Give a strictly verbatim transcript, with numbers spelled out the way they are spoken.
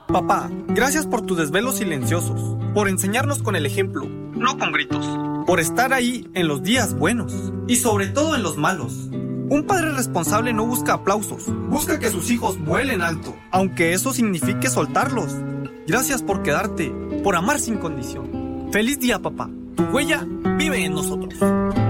Papá, gracias por tus desvelos silenciosos, por enseñarnos con el ejemplo, no con gritos, por estar ahí en los días buenos y sobre todo en los malos. Un padre responsable no busca aplausos, busca que sus hijos vuelen alto, aunque eso signifique soltarlos. Gracias por quedarte, por amar sin condición. Feliz día, papá. Tu huella vive en nosotros.